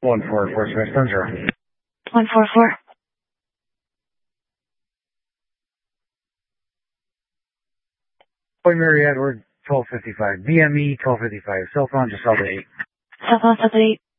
144 Smith, 10. 144. Boy Mary Edward, 1255. BME, 1255. Cell phone just up to 8. Cell phone up to 8.